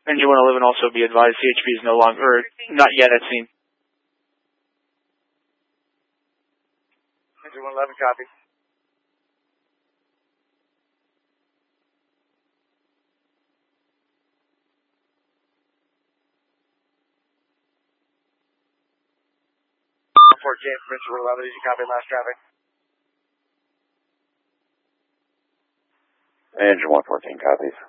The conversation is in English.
Engine 111 also be advised CHP is no longer, or not yet at scene. Engine 111, copy. Fort James, Engine 111, did you copy last traffic? Engine 114 copies.